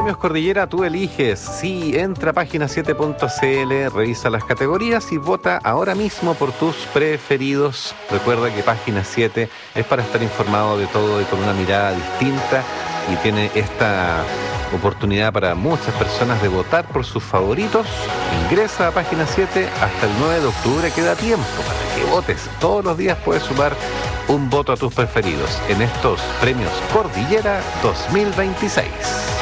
Premios Cordillera tú eliges. Sí, entra a página7.cl, revisa las categorías y vota ahora mismo por tus preferidos. Recuerda que Página 7 es para estar informado de todo y con una mirada distinta, y tiene esta oportunidad para muchas personas de votar por sus favoritos. Ingresa a Página 7 hasta el 9 de octubre, queda tiempo para que votes. Todos los días puedes sumar un voto a tus preferidos en estos Premios Cordillera 2026.